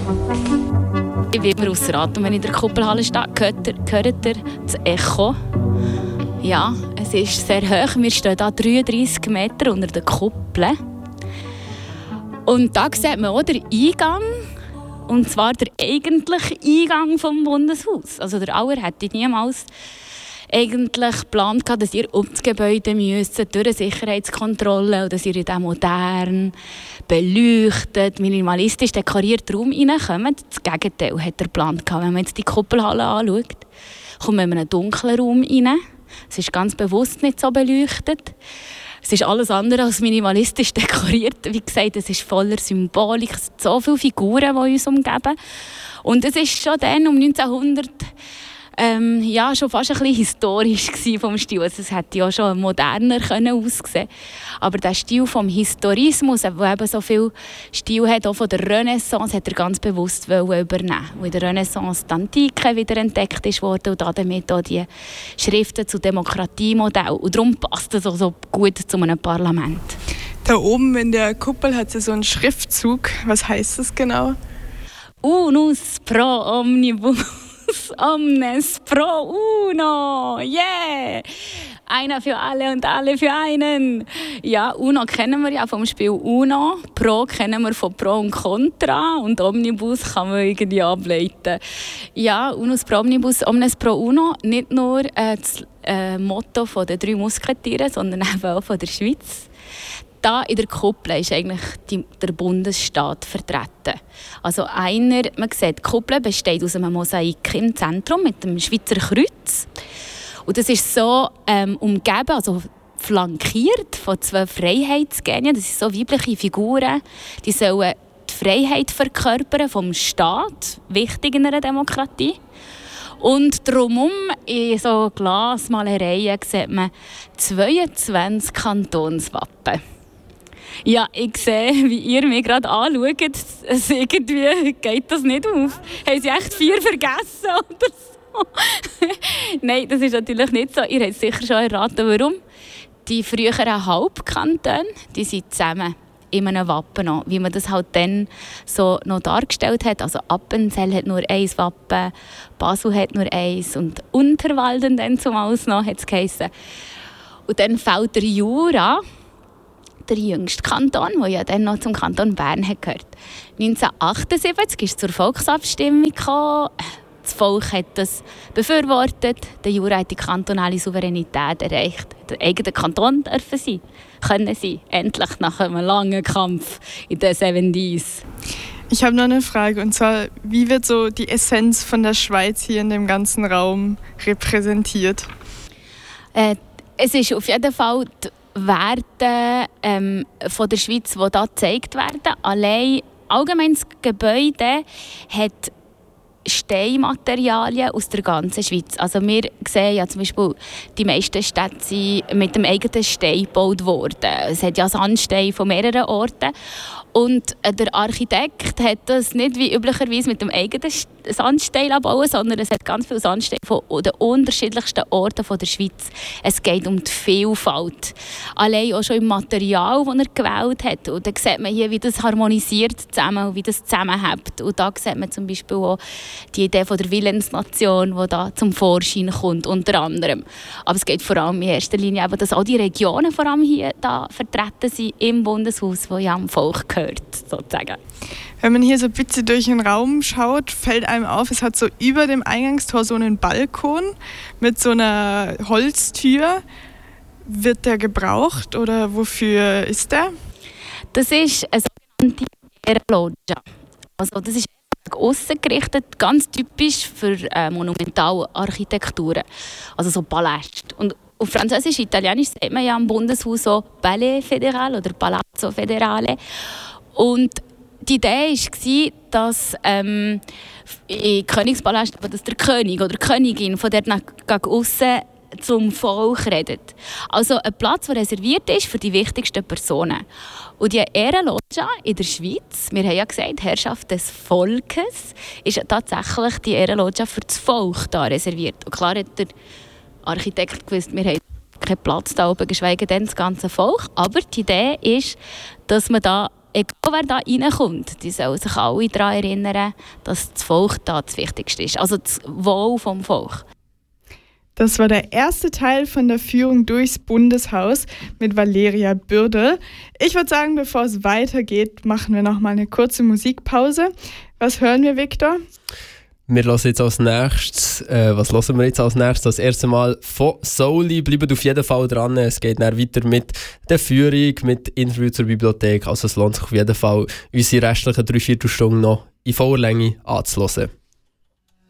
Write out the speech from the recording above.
Ich bin immer ausser Atem, wenn ich in der Kuppelhalle stehe. Hört ihr das Echo? Ja, es ist sehr hoch. Wir stehen hier 33 Meter unter der Kuppel. Und da sieht man auch den Eingang. Und zwar der eigentliche Eingang vom Bundeshaus. Also der Auer hätte niemals eigentlich geplant, dass ihr um das Gebäude müsst, durch eine Sicherheitskontrolle, und dass ihr in diesen modern, beleuchtet, minimalistisch dekorierten Raum reinkommt. Das Gegenteil hat er geplant. Wenn man jetzt die Kuppelhalle anschaut, kommt man in einen dunklen Raum rein. Es ist ganz bewusst nicht so beleuchtet. Es ist alles andere als minimalistisch dekoriert. Wie gesagt, es ist voller Symbolik. Es sind so viele Figuren, die uns umgeben. Und es ist schon dann um 1900 schon fast ein bisschen historisch vom Stil. Also es hätte ja schon moderner aussehen können. Aber der Stil vom Historismus, der eben so viel Stil hat, auch von der Renaissance, hat er ganz bewusst übernehmen. Weil in der Renaissance die Antike wieder entdeckt wurde und damit auch die Schriften zu Demokratiemodell. Und darum passt es auch so gut zu einem Parlament. Da oben in der Kuppel hat sie so einen Schriftzug. Was heißt das genau? Unus pro omnibus. Omnes pro uno, yeah! Einer für alle und alle für einen. Ja, Uno kennen wir ja vom Spiel Uno. Pro kennen wir von Pro und Contra. Und Omnibus kann man irgendwie ableiten. Ja, Unus pro Omnibus, Omnes pro Uno. Nicht nur das Motto der 3 Musketiere, sondern eben auch von der Schweiz. Da in der Kuppel ist eigentlich der Bundesstaat vertreten. Also man sieht, die Kuppel besteht aus einem Mosaik im Zentrum mit dem Schweizer Kreuz. Und das ist so umgeben, also flankiert von 2 Freiheitsgenien. Das sind so weibliche Figuren, die sollen die Freiheit verkörpern vom Staat, wichtig in einer Demokratie. Und drumherum in so Glasmalereien sieht man 22 Kantonswappen. Ja, ich sehe, wie ihr mich gerade anschaut. Irgendwie geht das nicht auf. Haben Sie echt 4 vergessen oder so? Nein, das ist natürlich nicht so. Ihr habt sicher schon erraten, warum. Die früheren Halbkantone, die sind zusammen in einem Wappen noch, wie man das halt dann so noch dargestellt hat. Also Appenzell hat nur 1 Wappen, Basel hat nur 1 und Unterwalden dann zumals noch, hat es geheissen. Und dann fällt der Jura, der jüngste Kanton, der ja dann noch zum Kanton Bern gehört. 1978 ist es zur Volksabstimmung gekommen. Das Volk hat das befürwortet. Der Jura hat die kantonale Souveränität erreicht. Der eigene Kanton dürfen sie, können sie. Endlich nach einem langen Kampf in den 70s. Ich habe noch eine Frage, und zwar, wie wird so die Essenz von der Schweiz hier in dem ganzen Raum repräsentiert? Es ist auf jeden Fall die Werte von der Schweiz, die hier gezeigt werden. Allein allgemein das Gebäude hat Steinmaterialien aus der ganzen Schweiz. Also wir sehen ja zum Beispiel, die meisten Städte sind mit dem eigenen Stein gebaut worden. Es hat ja Sandstein von mehreren Orten. Und der Architekt hat das nicht wie üblicherweise mit dem eigenen Sandstein bauen, sondern es hat ganz viele Sandsteine von den unterschiedlichsten Orten der Schweiz. Es geht um die Vielfalt. Allein auch schon im Material, das er gewählt hat. Und da sieht man hier, wie das harmonisiert zusammen und wie das zusammenhält. Und da sieht man zum Beispiel auch die Idee von der Willensnation, die da zum Vorschein kommt, unter anderem. Aber es geht vor allem in erster Linie eben, dass auch die Regionen vor allem hier da vertreten sind im Bundeshaus, wo ja am Volk gehört, sozusagen. Wenn man hier so ein bisschen durch den Raum schaut, fällt einem auf, es hat so über dem Eingangstor so einen Balkon mit so einer Holztür. Wird der gebraucht oder wofür ist der? Das ist eine sogenannte Ehrenloggia. Also das ist nach aussen gerichtet, ganz typisch für Monumentalarchitekturen, also so Paläste. Und auf Französisch, Italienisch sagt man ja am Bundeshaus so Palais Fédéral oder Palazzo Federale. Und die Idee war, dass im Königspalast dass der König oder die Königin von dort nach aussen zum Volk redet. Also ein Platz, der reserviert ist für die wichtigsten Personen. Und die Ehrenloggia in der Schweiz, wir haben ja gesagt, Herrschaft des Volkes, ist tatsächlich die Ehrenloggia für das Volk da reserviert. Und klar hat der Architekt gewusst, wir haben keinen Platz da oben, geschweige denn das ganze Volk. Aber die Idee ist, dass man da egal wer da reinkommt, die sollen sich alle daran erinnern, dass das Volk da das Wichtigste ist. Also das Wohl vom Volk. Das war der erste Teil von der Führung durchs Bundeshaus mit Valeria Bürdel. Ich würde sagen, bevor es weitergeht, machen wir noch mal eine kurze Musikpause. Was hören wir, Victor? Wir hören jetzt als nächstes, Das erste Mal von Souli. Bleibt auf jeden Fall dran. Es geht dann weiter mit der Führung, mit Interview zur Bibliothek. Also es lohnt sich auf jeden Fall, unsere restlichen 3/4 Stunden noch in voller Länge anzuhören.